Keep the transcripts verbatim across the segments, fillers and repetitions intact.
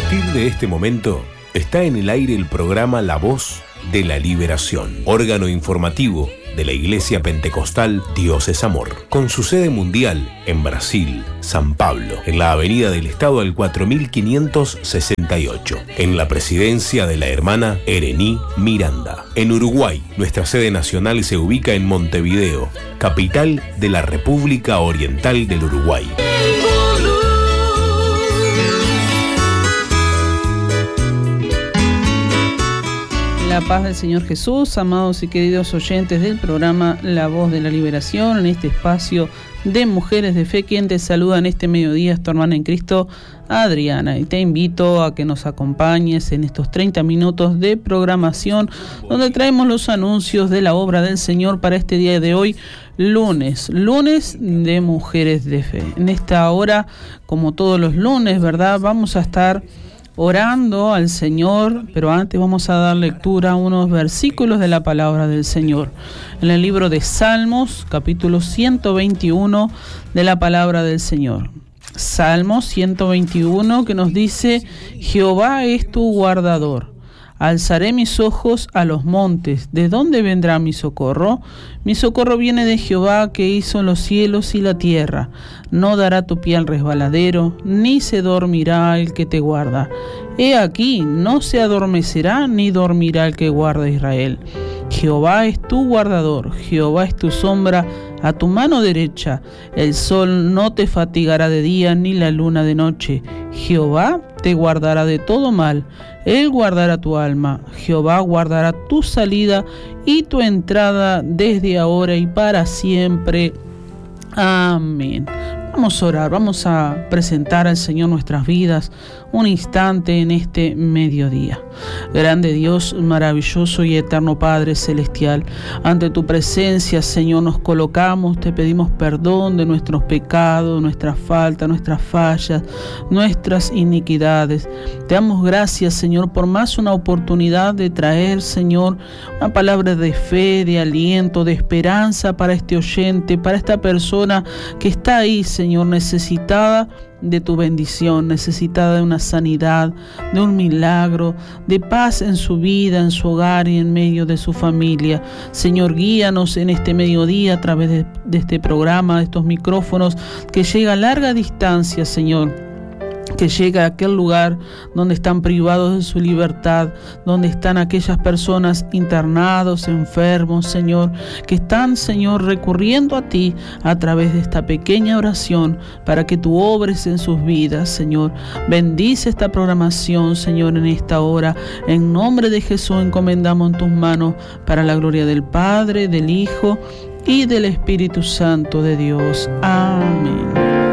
partir de este momento, está en el aire el programa La Voz de la Liberación, órgano informativo de la Iglesia Pentecostal Dios es Amor, con su sede mundial en Brasil, San Pablo, en la Avenida del Estado al cuatro mil quinientos sesenta y ocho, en la presidencia de la hermana Erení Miranda. En Uruguay, nuestra sede nacional se ubica en Montevideo, capital de la República Oriental del Uruguay. La paz del Señor Jesús, amados y queridos oyentes del programa La Voz de la Liberación, en este espacio de Mujeres de Fe, quien te saluda en este mediodía es tu hermana en Cristo, Adriana, y te invito a que nos acompañes en estos treinta minutos de programación, donde traemos los anuncios de la obra del Señor para este día de hoy, lunes, lunes de Mujeres de Fe. En esta hora, como todos los lunes, ¿verdad?, vamos a estar orando al Señor, pero antes vamos a dar lectura a unos versículos de la palabra del Señor. En el libro de Salmos, capítulo ciento veintiuno de la palabra del Señor. Salmos ciento veintiuno, que nos dice: Jehová es tu guardador. Alzaré mis ojos a los montes. ¿De dónde vendrá mi socorro? Mi socorro viene de Jehová, que hizo los cielos y la tierra. No dará tu pie al resbaladero, ni se dormirá el que te guarda. He aquí, no se adormecerá, ni dormirá el que guarda a Israel. Jehová es tu guardador, Jehová es tu sombra a tu mano derecha. El sol no te fatigará de día, ni la luna de noche. Jehová te guardará de todo mal. Él guardará tu alma. Jehová guardará tu salida y tu entrada desde ahora y para siempre. Amén. Vamos a orar, vamos a presentar al Señor nuestras vidas un instante en este mediodía. Grande Dios, maravilloso y eterno Padre Celestial, ante tu presencia, Señor, nos colocamos, te pedimos perdón de nuestros pecados, nuestras faltas, nuestras fallas, nuestras iniquidades. Te damos gracias, Señor, por más una oportunidad de traer, Señor, una palabra de fe, de aliento, de esperanza para este oyente, para esta persona que está ahí, Señor, necesitada de tu bendición, necesitada de una sanidad, de un milagro, de paz en su vida, en su hogar y en medio de su familia. Señor, guíanos en este mediodía a través de, de este programa, de estos micrófonos que llega a larga distancia, Señor, que llega a aquel lugar donde están privados de su libertad, donde están aquellas personas internados, enfermos, Señor, que están, Señor, recurriendo a ti a través de esta pequeña oración para que tú obres en sus vidas, Señor. Bendice esta programación, Señor, en esta hora. En nombre de Jesús encomendamos en tus manos para la gloria del Padre, del Hijo y del Espíritu Santo de Dios. Amén.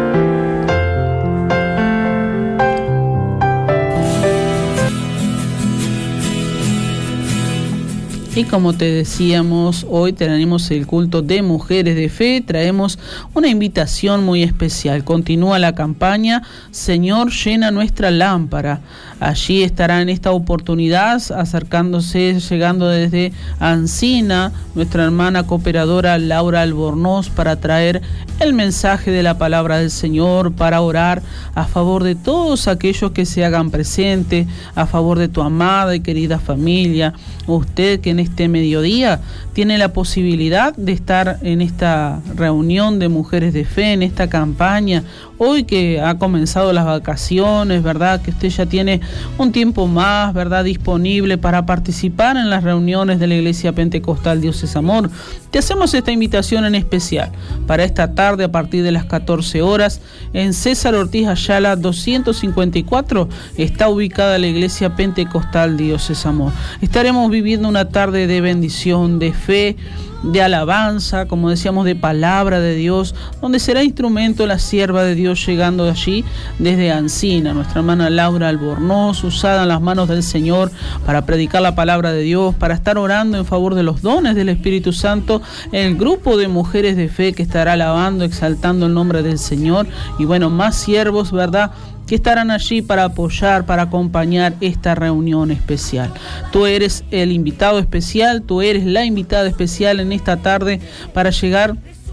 Y como te decíamos, hoy tenemos el culto de Mujeres de Fe, traemos una invitación muy especial. Continúa la campaña Señor, llena nuestra lámpara. Allí estará en esta oportunidad acercándose, llegando desde Ancina, nuestra hermana cooperadora Laura Albornoz, para traer el mensaje de la palabra del Señor, para orar a favor de todos aquellos que se hagan presentes, a favor de tu amada y querida familia. Usted que en este mediodía tiene la posibilidad de estar en esta reunión de Mujeres de Fe, en esta campaña, hoy que ha comenzado las vacaciones, ¿verdad?, que usted ya tiene un tiempo más, ¿verdad?, disponible para participar en las reuniones de la Iglesia Pentecostal Dios es Amor. Te hacemos esta invitación en especial para esta tarde a partir de las catorce horas en César Ortiz Ayala doscientos cincuenta y cuatro está ubicada la Iglesia Pentecostal Dios es Amor. Estaremos viviendo una tarde de bendición, de fe, de alabanza, como decíamos, de palabra de Dios, donde será instrumento la sierva de Dios llegando de allí desde Ancina, nuestra hermana Laura Albornoz, usada en las manos del Señor para predicar la palabra de Dios, para estar orando en favor de los dones del Espíritu Santo, el grupo de Mujeres de Fe que estará alabando, exaltando el nombre del Señor, y bueno, más siervos, ¿verdad?, que estarán allí para apoyar, para acompañar esta reunión especial. Tú eres el invitado especial, tú eres la invitada especial en esta tarde para llegar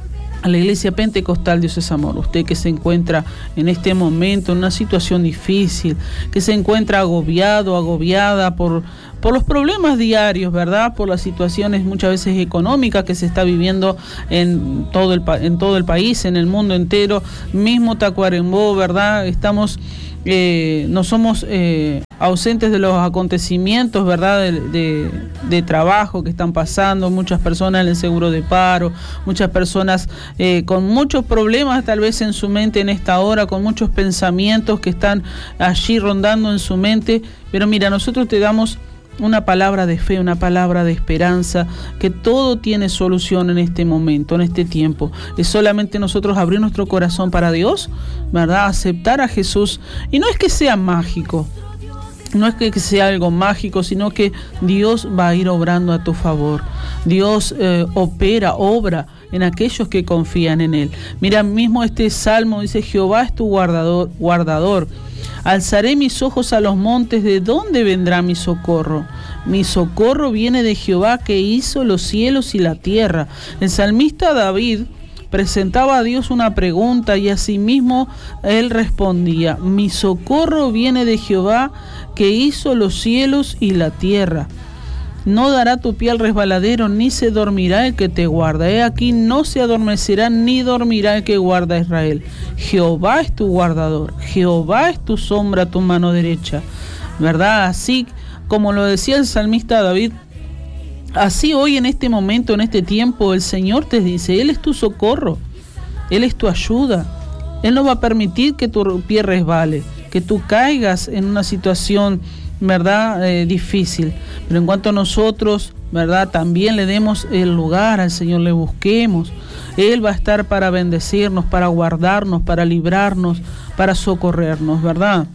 a la Iglesia Pentecostal Dios es Amor. Usted que se encuentra en este momento en una situación difícil, que se encuentra agobiado, agobiada por, por los problemas diarios, ¿verdad? Por las situaciones muchas veces económicas que se está viviendo en todo el, en todo el país, en el mundo entero, mismo Tacuarembó, ¿verdad? Estamos... Eh, no somos eh, ausentes de los acontecimientos, ¿verdad? De, de, de trabajo que están pasando, muchas personas en el seguro de paro, muchas personas eh, con muchos problemas tal vez en su mente en esta hora, con muchos pensamientos que están allí rondando en su mente, pero mira, nosotros te damos una palabra de fe, una palabra de esperanza, que todo tiene solución en este momento, en este tiempo. Es solamente nosotros abrir nuestro corazón para Dios, ¿verdad? Aceptar a Jesús. Y no es que sea mágico, no es que sea algo mágico, sino que Dios va a ir obrando a tu favor. Dios eh, opera, obra en aquellos que confían en Él. Mira, mismo este salmo dice, Jehová es tu guardador, guardador. Alzaré mis ojos a los montes, ¿de dónde vendrá mi socorro? Mi socorro viene de Jehová, que hizo los cielos y la tierra. El salmista David presentaba a Dios una pregunta y asimismo él respondía, mi socorro viene de Jehová, que hizo los cielos y la tierra. No dará tu pie al resbaladero, ni se dormirá el que te guarda. He aquí, no se adormecerá, ni dormirá el que guarda a Israel. Jehová es tu guardador, Jehová es tu sombra, tu mano derecha. ¿Verdad? Así como lo decía el salmista David, así hoy en este momento, en este tiempo, el Señor te dice, Él es tu socorro, Él es tu ayuda. Él no va a permitir que tu pie resbale, que tú caigas en una situación, ¿verdad? Eh, difícil. Pero en cuanto a nosotros, ¿verdad? También le demos el lugar al Señor, le busquemos. Él va a estar para bendecirnos, para guardarnos, para librarnos, para socorrernos, ¿verdad?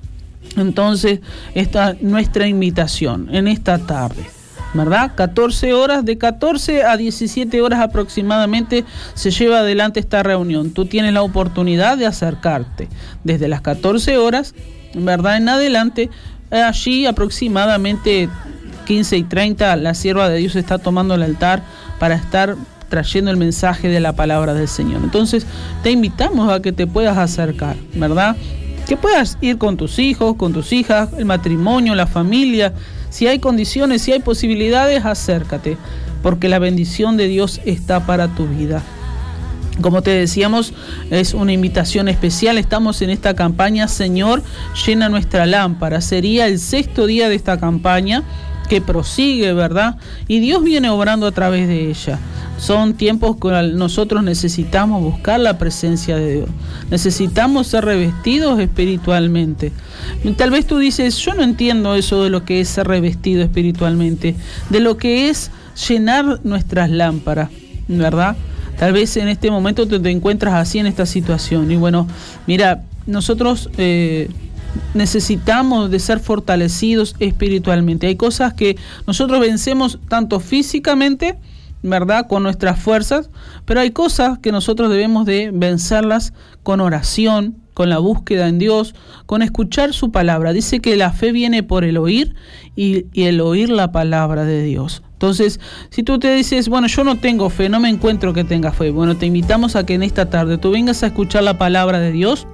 Entonces, esta es nuestra invitación en esta tarde, ¿verdad? catorce horas, de catorce a diecisiete horas aproximadamente se lleva adelante esta reunión. Tú tienes la oportunidad de acercarte desde las catorce horas, ¿verdad? En adelante. Allí aproximadamente quince y treinta la sierva de Dios está tomando el altar para estar trayendo el mensaje de la palabra del Señor. Entonces te invitamos a que te puedas acercar, ¿verdad? Que puedas ir con tus hijos, con tus hijas, el matrimonio, la familia. Si hay condiciones, si hay posibilidades, acércate, porque la bendición de Dios está para tu vida. Como te decíamos, es una invitación especial. Estamos en esta campaña, Señor, llena nuestra lámpara. Sería el sexto día de esta campaña que prosigue, ¿verdad? Y Dios viene obrando a través de ella. Son tiempos que nosotros necesitamos buscar la presencia de Dios. Necesitamos ser revestidos espiritualmente. Tal vez tú dices, yo no entiendo eso de lo que es ser revestido espiritualmente, de lo que es llenar nuestras lámparas, ¿verdad? Tal vez en este momento te, te encuentras así en esta situación. Y bueno, mira, nosotros eh, necesitamos de ser fortalecidos espiritualmente. Hay cosas que nosotros vencemos tanto físicamente, ¿verdad? Con nuestras fuerzas, pero hay cosas que nosotros debemos de vencerlas con oración, con la búsqueda en Dios, con escuchar su palabra. Dice que la fe viene por el oír y, y el oír la palabra de Dios. Entonces, si tú te dices, bueno, yo no tengo fe, no me encuentro que tenga fe, bueno, te invitamos a que en esta tarde tú vengas a escuchar la palabra de Dios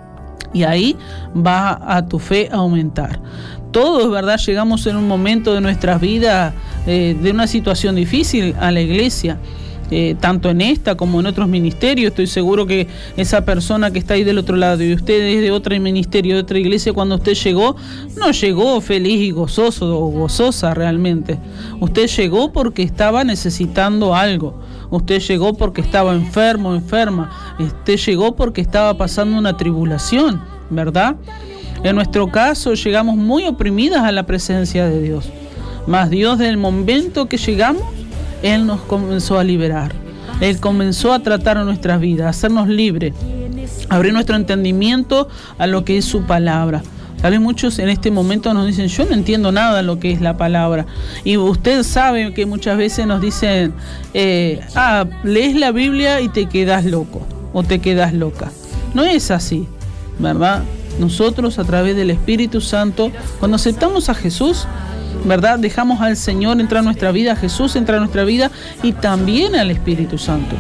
y ahí va a tu fe a aumentar. Todos, ¿verdad? Llegamos en un momento de nuestras vidas eh, de una situación difícil a la iglesia. Eh, tanto en esta como en otros ministerios. Estoy seguro que esa persona que está ahí del otro lado y usted es de otro ministerio, de otra iglesia, cuando usted llegó, no llegó feliz y gozoso o gozosa realmente. Usted llegó porque estaba necesitando algo. Usted llegó porque estaba enfermo, enferma. Usted llegó porque estaba pasando una tribulación, ¿verdad? En nuestro caso llegamos muy oprimidas a la presencia de Dios. Mas Dios, desde el momento que llegamos, Él nos comenzó a liberar. Él comenzó a tratar a nuestras vidas, a hacernos libres, abrir nuestro entendimiento a lo que es su palabra. Tal vez muchos en este momento nos dicen, yo no entiendo nada de lo que es la palabra. Y usted sabe que muchas veces nos dicen, eh, ah, lees la Biblia y te quedas loco o te quedas loca. No es así, ¿verdad? Nosotros, a través del Espíritu Santo, cuando aceptamos a Jesús, ¿verdad? Dejamos al Señor entrar a nuestra vida, a Jesús entrar a nuestra vida y también al Espíritu Santo.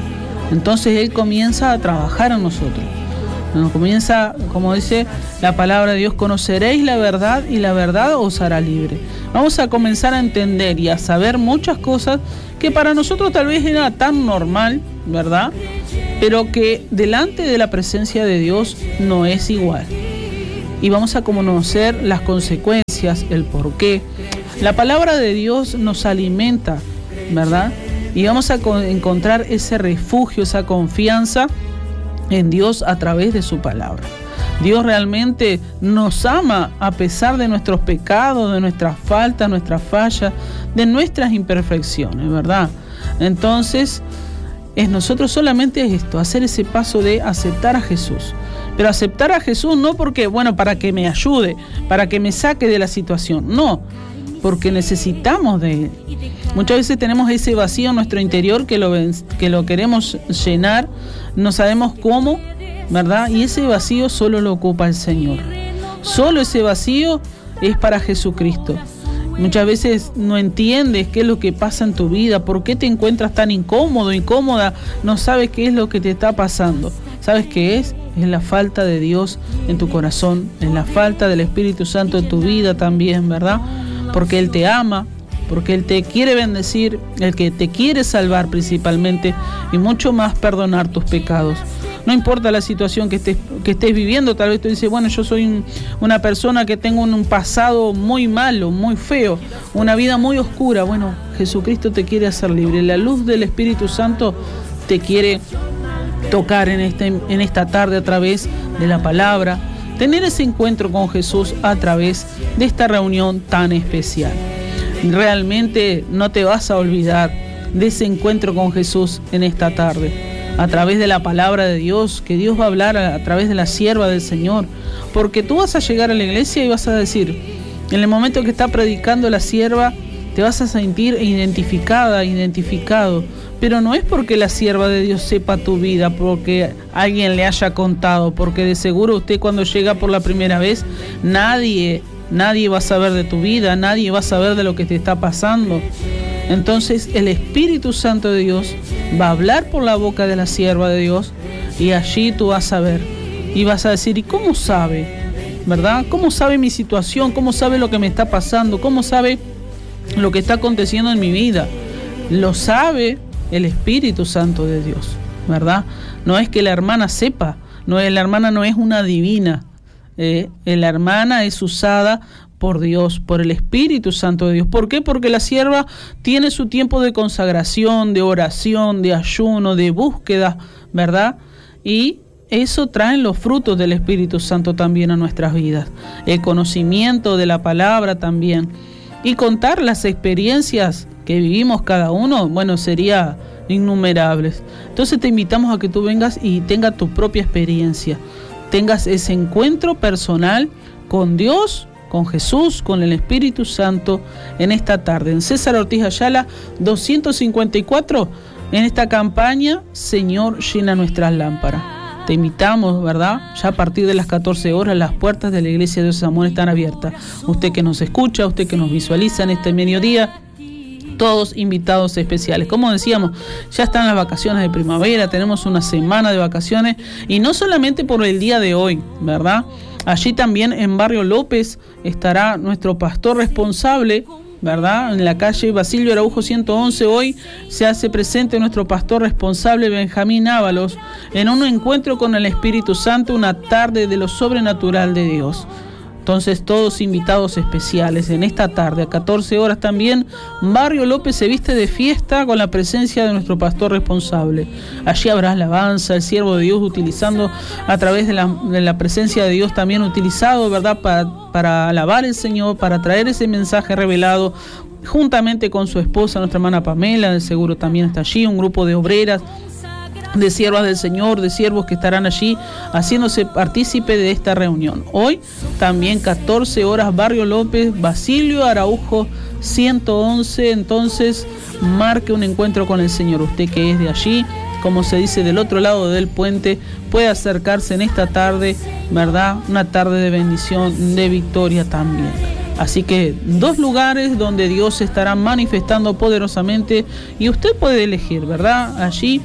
Entonces Él comienza a trabajar en nosotros. Nos comienza, como dice la palabra de Dios, conoceréis la verdad y la verdad os hará libre. Vamos a comenzar a entender y a saber muchas cosas que para nosotros tal vez era tan normal, ¿verdad? Pero que delante de la presencia de Dios no es igual. Y vamos a conocer las consecuencias, el porqué. La palabra de Dios nos alimenta, ¿verdad? Y vamos a encontrar ese refugio, esa confianza en Dios a través de su palabra. Dios realmente nos ama a pesar de nuestros pecados, de nuestras faltas, nuestras fallas, de nuestras imperfecciones, ¿verdad? Entonces, es nosotros solamente esto, hacer ese paso de aceptar a Jesús. Pero aceptar a Jesús no porque, bueno, para que me ayude, para que me saque de la situación, no, porque necesitamos de Él. Muchas veces tenemos ese vacío en nuestro interior que lo, que lo queremos llenar, no sabemos cómo, ¿verdad? Y ese vacío solo lo ocupa el Señor. Solo ese vacío es para Jesucristo. Muchas veces no entiendes qué es lo que pasa en tu vida, por qué te encuentras tan incómodo, incómoda, no sabes qué es lo que te está pasando. ¿Sabes qué es? Es la falta de Dios en tu corazón, es la falta del Espíritu Santo en tu vida también, ¿verdad? Porque Él te ama, porque Él te quiere bendecir, el que te quiere salvar principalmente y mucho más perdonar tus pecados. No importa la situación que estés, que estés viviendo, tal vez tú dices, bueno, yo soy un, una persona que tengo un, un pasado muy malo, muy feo, una vida muy oscura. Bueno, Jesucristo te quiere hacer libre. La luz del Espíritu Santo te quiere tocar en, este, en esta tarde a través de la palabra, tener ese encuentro con Jesús a través de esta reunión tan especial. Realmente no te vas a olvidar de ese encuentro con Jesús en esta tarde, a través de la palabra de Dios, que Dios va a hablar a, a través de la sierva del Señor, porque tú vas a llegar a la iglesia y vas a decir, en el momento que está predicando la sierva, te vas a sentir identificada, identificado, pero no es porque la sierva de Dios sepa tu vida, porque alguien le haya contado, porque de seguro usted cuando llega por la primera vez, nadie, nadie va a saber de tu vida, nadie va a saber de lo que te está pasando. Entonces el Espíritu Santo de Dios va a hablar por la boca de la sierva de Dios y allí tú vas a ver y vas a decir, ¿y cómo sabe? ¿Verdad? ¿Cómo sabe mi situación? ¿Cómo sabe lo que me está pasando? ¿Cómo sabe lo que está aconteciendo en mi vida? Lo sabe el Espíritu Santo de Dios, ¿verdad? No es que la hermana sepa, no es, la hermana no es una divina, eh, la hermana es usada por Dios, por el Espíritu Santo de Dios. ¿Por qué? Porque la sierva tiene su tiempo de consagración, de oración, de ayuno, de búsqueda, ¿verdad? Y eso trae los frutos del Espíritu Santo también a nuestras vidas. El conocimiento de la palabra también. Y contar las experiencias que vivimos cada uno, bueno, sería innumerables. Entonces te invitamos a que tú vengas y tengas tu propia experiencia. Tengas ese encuentro personal con Dios, con Jesús, con el Espíritu Santo en esta tarde. En César Ortiz Ayala, doscientos cincuenta y cuatro, en esta campaña, Señor, llena nuestras lámparas. Te invitamos, ¿verdad? Ya a partir de las catorce horas, las puertas de la Iglesia de Dios Amor están abiertas. Usted que nos escucha, usted que nos visualiza en este mediodía, todos invitados especiales. Como decíamos, ya están las vacaciones de primavera, tenemos una semana de vacaciones y no solamente por el día de hoy, ¿verdad? Allí también en Barrio López estará nuestro pastor responsable, ¿verdad? En la calle Basilio Araujo ciento once hoy se hace presente nuestro pastor responsable Benjamín Ábalos en un encuentro con el Espíritu Santo, una tarde de lo sobrenatural de Dios. Entonces todos invitados especiales en esta tarde a catorce horas también. Barrio López se viste de fiesta con la presencia de nuestro pastor responsable. Allí habrá alabanza, el siervo de Dios utilizando a través de la, de la presencia de Dios también utilizado, ¿verdad? Para, para alabar al Señor, para traer ese mensaje revelado juntamente con su esposa, nuestra hermana Pamela, de seguro también está allí, un grupo de obreras, de siervas del Señor, de siervos que estarán allí haciéndose partícipe de esta reunión. Hoy también catorce horas, Barrio López, Basilio Araujo ciento once, entonces marque un encuentro con el Señor. Usted que es de allí, como se dice, del otro lado del puente, puede acercarse en esta tarde, ¿verdad? Una tarde de bendición, de victoria también. Así que dos lugares donde Dios se estará manifestando poderosamente y usted puede elegir, ¿verdad? Allí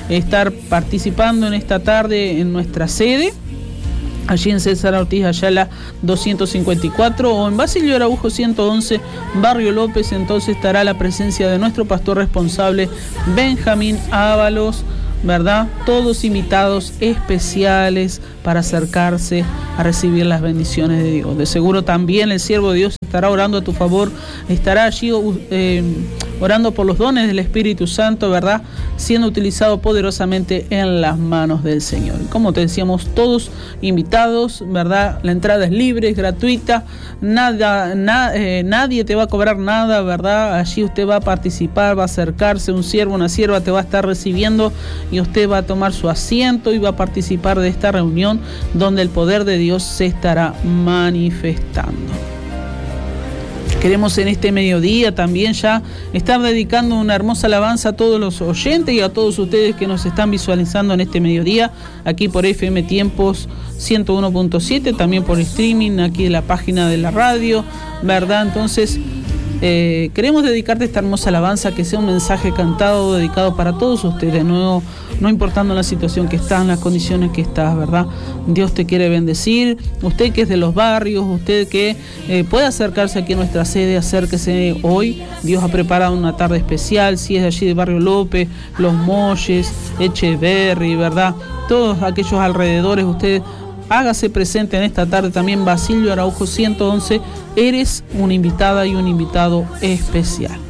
estar participando en esta tarde en nuestra sede, allí en César Ortiz Ayala doscientos cincuenta y cuatro o en Basilio Araujo ciento once, Barrio López. Entonces estará la presencia de nuestro pastor responsable Benjamín Ábalos, ¿verdad? Todos invitados especiales para acercarse a recibir las bendiciones de Dios. De seguro también el siervo de Dios estará orando a tu favor, estará allí eh, orando por los dones del Espíritu Santo, ¿verdad? Siendo utilizado poderosamente en las manos del Señor. Como te decíamos, todos invitados, ¿verdad? La entrada es libre, es gratuita, nada, na, eh, nadie te va a cobrar nada, ¿verdad? Allí usted va a participar, va a acercarse, un siervo, una sierva te va a estar recibiendo y usted va a tomar su asiento y va a participar de esta reunión donde el poder de Dios se estará manifestando. Queremos en este mediodía también ya estar dedicando una hermosa alabanza a todos los oyentes y a todos ustedes que nos están visualizando en este mediodía, aquí por F M Tiempos ciento uno punto siete, también por streaming, aquí en la página de la radio, ¿verdad? Entonces, eh, queremos dedicarte esta hermosa alabanza, que sea un mensaje cantado, dedicado para todos ustedes, no, no importando la situación que estás, las condiciones que estás, ¿verdad? Dios te quiere bendecir. Usted que es de los barrios, usted que eh, puede acercarse aquí a nuestra sede, acérquese hoy. Dios ha preparado una tarde especial, si es de allí de Barrio López, Los Molles, Echeverry, ¿verdad? Todos aquellos alrededores, usted hágase presente en esta tarde. También Basilio Araujo ciento once, eres una invitada y un invitado especial.